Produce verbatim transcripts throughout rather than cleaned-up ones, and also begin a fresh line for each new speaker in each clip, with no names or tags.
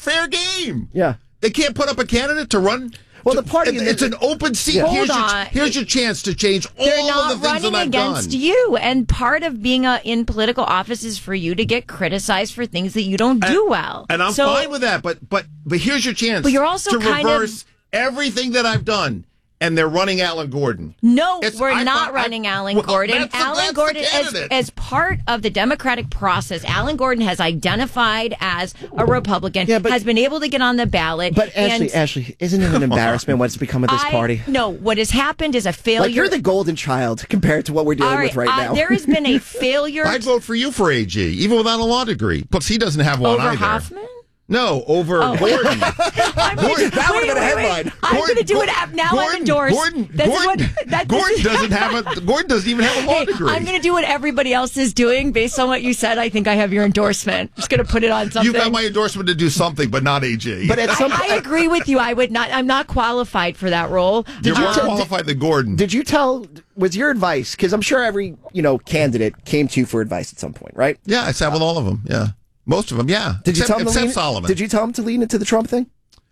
fair game.
Yeah.
They can't put up a candidate to run.
Well, the party...
It, it's an open seat.
Yeah.
Here's,
Hold
your,
on.
here's your chance to change all
They're not
of the things
running
that I've
against
done.
you, and part of being a, in political office is for you to get criticized for things that you don't
and,
do well.
And I'm
so,
fine with that, but but but here's your chance.
But you're also
to
kind of-
reverse everything that I've done. And they're running Alan Gordon.
No,
It's-
we're
I-
not
I-
running Alan
well,
Gordon.
that's the-
Alan
that's the
Gordon, as,
candidate.
as part of the democratic process, Alan Gordon has identified as a Republican,
Yeah, but-
has been able to get on the ballot.
But Ashley,
and
Ashley, isn't it an embarrassment what's become of this
I-
party?
No, what has happened is a failure.
Like, you're the golden child compared to what we're dealing
All
with right
uh,
now.
There has been a failure
I'd vote for you for A G, even without a law degree. Plus, he doesn't have one
over
either.
Hoffman.
No, over
Oh.
Gordon.
I'm gonna,
Gordon-
that would've
wait,
been a
wait, wait.
headline.
I'm going to do
Gordon-
it app now.
Gordon,
I'm endorsed.
Gordon,
This is
Gordon,
what, that,
Gordon
this is-
doesn't have a. Gordon doesn't even have a law
Hey,
degree.
I'm going to do what everybody else is doing based on what you said. I think I have your endorsement. Just going to put it on something.
You got my endorsement to do something, but not A G.
But at some
I, I agree with you. I would not. I'm not qualified for that role.
You're
you
more
tell-
qualified than Gordon.
Did you tell, was your advice, because I'm sure every, you know, candidate came to you for advice at some point, right?
Yeah, I sat with all of them. Yeah, most of them. Yeah.
Did you
except,
tell him to
except
lean,
Solomon?
Did you tell him to lean into the Trump thing?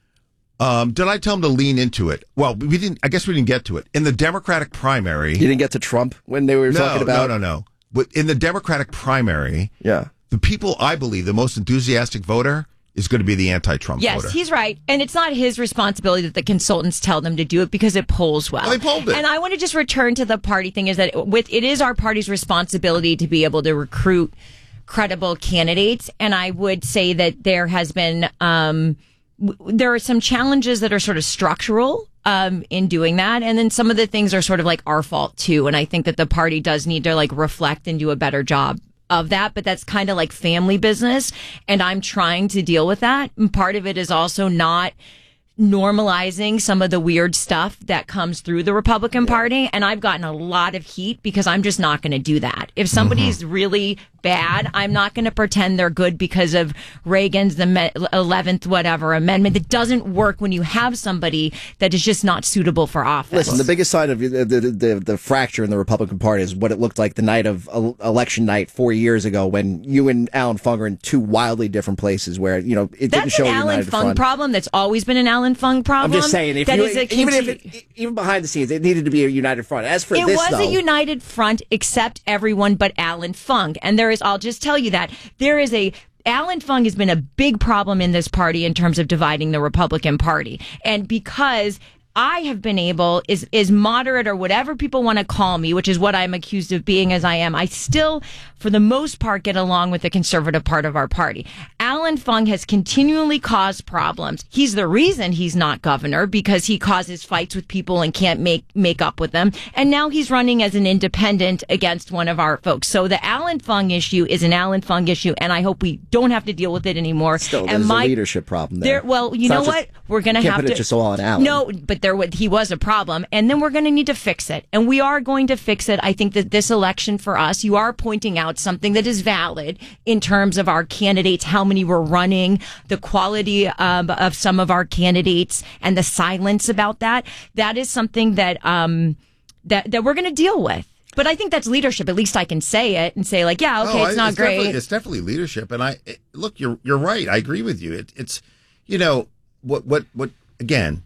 Um, did I tell him to lean into it? Well, we didn't. I guess we didn't get to it in the Democratic primary.
You didn't get to Trump when they were
no,
talking about...
no, no, no. But in the Democratic primary,
Yeah.
the people I believe the most enthusiastic voter is going to be the anti-Trump
Yes,
voter.
he's right. And it's not his responsibility that the consultants tell them to do it because it polls well.
Well, they polled it.
And I want to just return to the party thing is that with it is our party's responsibility to be able to recruit credible candidates. And I would say that there has been, um, w- there are some challenges that are sort of structural. Um, in doing that. And then some of the things are sort of like our fault too. And I think that the party does need to like reflect and do a better job of that, but that's kind of like family business. And I'm trying to deal with that. And part of it is also not normalizing some of the weird stuff that comes through the Republican Party. And I've gotten a lot of heat because I'm just not going to do that. If somebody's mm-hmm. really bad, I'm not going to pretend they're good because of Reagan's the eleventh whatever amendment. That doesn't work when you have somebody that is just not suitable for office.
Listen, the biggest sign of the, the, the, the fracture in the Republican Party is what it looked like the night of uh, election night four years ago when you and Alan Fung are in two wildly different places where, you know, it didn't
That's
show
an
a
Alan
united
Fung
front.
problem. That's always been an Alan Fung problem.
I'm just saying, if
that
you,
is a
even if
conti-
it, even behind the scenes, it needed to be a united front. As for
It
this,
was
though,
a united front except everyone but Alan Fung. And there is, I'll just tell you that, there is a, Alan Fung has been a big problem in this party in terms of dividing the Republican Party. And because I have been able, is is moderate or whatever people want to call me, which is what I'm accused of being as I am, I still, for the most part, get along with the conservative part of our party. Alan Fung has continually caused problems. He's the reason he's not governor because he causes fights with people and can't make, make up with them. And now he's running as an independent against one of our folks. So the Alan Fung issue is an Alan Fung issue, and I hope we don't have to deal with it anymore.
Still,
and
there's
my,
a leadership problem there.
there well, you
It's
know
not just-
what? We're going to
can't
have
put
to.
it just all on Alan.
No, but there would he was a problem, and then we're going to need to fix it, and we are going to fix it. I think that this election for us, you are pointing out something that is valid in terms of our candidates, how many we're running, the quality um, of some of our candidates, and the silence about that. That is something that um, that that we're going to deal with. But I think that's leadership. At least I can say it and say like, yeah, okay,
Oh,
it's not
it's
great.
Definitely, it's definitely leadership, and I it, look. You're you're right. I agree with you. It, it's you know what what what again.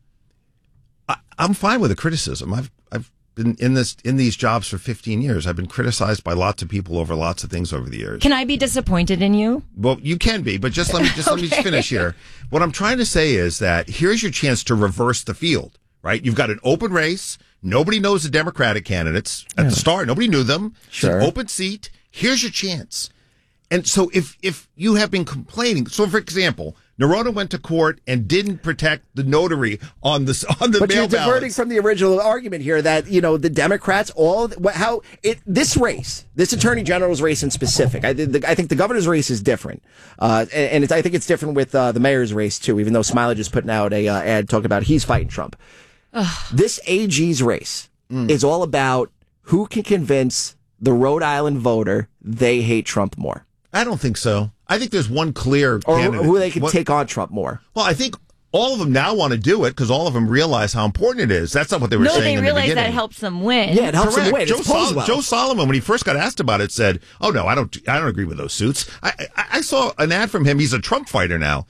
I, I'm fine with the criticism. I've I've been in this in these jobs for fifteen years. I've been criticized by lots of people over lots of things over the years.
Can I be disappointed in you?
Well, you can be, but just let me just
Okay.
let me finish here. What I'm trying to say is that here's your chance to reverse the field. Right? You've got an open race. Nobody knows the Democratic candidates at
Yeah.
the start. Nobody knew them.
Sure.
It's an open seat. Here's your chance. And so if if you have been complaining, so for example, Nerona went to court and didn't protect the notary on the on the
But
mail
you're diverting
ballots.
from the original argument here that, you know, the Democrats, all how it this race, this attorney general's race in specific, I, the, I think the governor's race is different. Uh, and and it's, I think it's different with uh, the mayor's race, too, even though Smiley just putting out a uh, ad talking about he's fighting Trump. This A G's race
Mm.
is all about who can convince the Rhode Island voter they hate Trump more.
I don't think so. I think there's one clear
Or
candidate.
who they can
What-
take on Trump more.
Well, I think all of them now want to do it because all of them realize how important it is. That's not what they were
No,
saying
they
in the
realize
beginning.
that helps them win.
Yeah, it helps
Correct.
them win.
Joe,
It's polls
Sol-
well.
Joe Solomon, when he first got asked about it, said, "Oh no, I don't. I don't agree with those suits." I, I, I saw an ad from him. He's a Trump fighter now.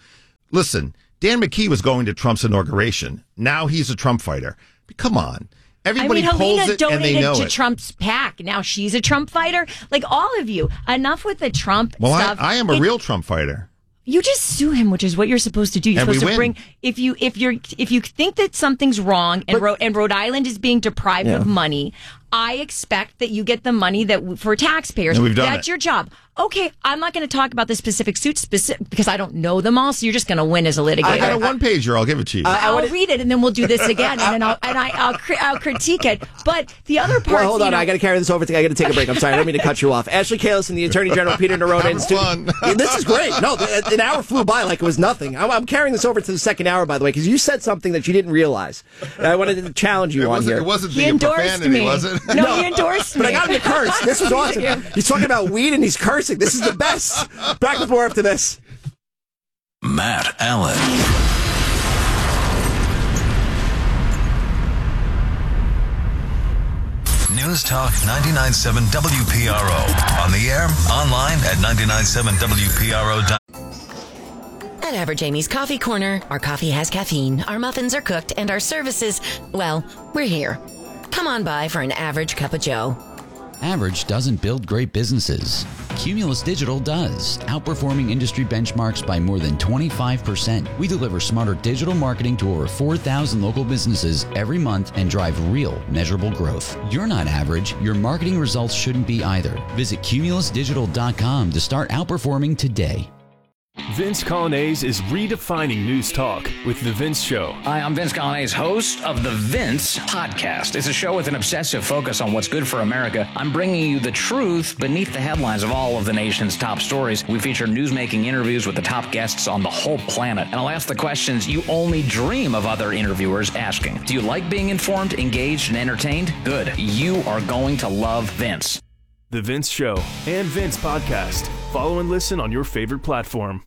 listen, Dan McKee was going to Trump's inauguration. Now he's a Trump fighter. Come on. Everybody
I mean,
pulls
Helena
it and they
donated
know
to
it.
Trump's PAC. Now she's a Trump fighter. Like all of you, enough with the Trump
well,
stuff.
I, I am a
It-
real Trump fighter.
You just sue him, which is what you're supposed to do. You're
And we
supposed to
win.
bring if you if you're if you think that something's wrong and Rhode and Rhode Island is being deprived
Yeah.
of money, I expect that you get the money that for taxpayers.
And we've done
That's
it.
your job. Okay, I'm not going to talk about the specific suits specific because I don't know them all. So you're just going to win as a litigator.
I got a one pager. I'll give it to you.
I'll read it and then we'll do this again and then I'll and I, I'll cri- I'll critique it. But the other part,
Well, hold on. I got to carry this over. To, I got to take a break. I'm sorry. I don't mean to cut you off. Ashley Kalis and the Attorney General Peter Neronha
Having
in studio.
fun.
Yeah, this is great. No, th- an hour flew by like it was nothing. I'm, I'm carrying this over to the second hour, by the way, because you said something that you didn't realize. And I wanted to challenge you
it
on
wasn't,
here.
it wasn't
he
the
endorsed
profanity,
me.
was it?
No, he endorsed me.
But I got him to curse. This was awesome. He's talking about weed and he's cursing. This is the best. Back with more after this.
Matt Allen. News Talk ninety-nine point seven W P R O. On the air, online at ninety nine seven W P R O dot com.
At Average Amy's Coffee Corner, our coffee has caffeine, our muffins are cooked, and our services, well, we're here. Come on by for an average cup of joe.
Average doesn't build great businesses. Cumulus Digital does, outperforming industry benchmarks by more than twenty-five percent. We deliver smarter digital marketing to over four thousand local businesses every month and drive real, measurable growth. You're not average. Your marketing results shouldn't be either. Visit cumulus digital dot com to start outperforming today.
Vince Colonnese is redefining news talk with The Vince Show.
Hi, I'm Vince Colonnese, host of The Vince Podcast. It's a show with an obsessive focus on what's good for America. I'm bringing you the truth beneath the headlines of all of the nation's top stories. We feature news-making interviews with the top guests on the whole planet. And I'll ask the questions you only dream of other interviewers asking. Do you like being informed, engaged, and entertained? Good. You are going to love Vince.
The Vince Show and Vince Podcast. Follow and listen on your favorite platform.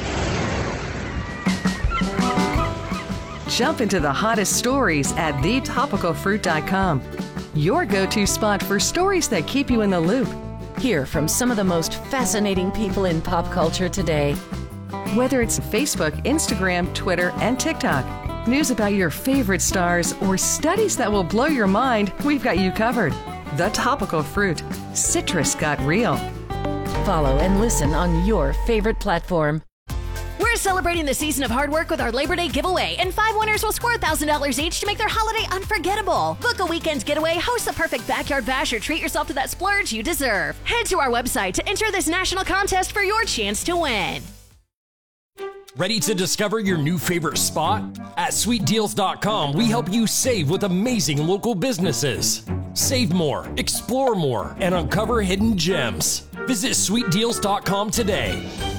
Jump into the hottest stories at the topical fruit dot com. Your go-to spot for stories that keep you in the loop.
Hear from some of the most fascinating people in pop culture today.
Whether it's Facebook, Instagram, Twitter, and TikTok, news about your favorite stars, or studies that will blow your mind, we've got you covered. The Topical Fruit. Citrus got real.
Follow and listen on your favorite platform.
We're celebrating the season of hard work with our Labor Day giveaway, and five winners will score one thousand dollars each to make their holiday unforgettable. Book a weekend getaway, host the perfect backyard bash, or treat yourself to that splurge you deserve. Head to our website to enter this national contest for your chance to win.
Ready to discover your new favorite spot? At sweet deals dot com, we help you save with amazing local businesses. Save more, explore more, and uncover hidden gems. Visit sweet deals dot com today.